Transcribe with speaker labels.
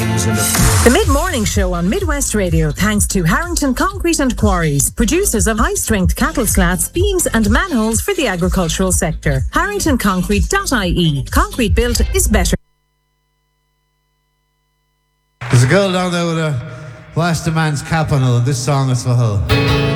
Speaker 1: The mid-morning show on Midwest Radio, thanks to Harrington Concrete and Quarries, producers of high-strength cattle slats, beams and manholes for the agricultural sector. HarringtonConcrete.ie. Concrete built is better.
Speaker 2: There's a girl down there with a washed a man's cap on her, and this song is for her.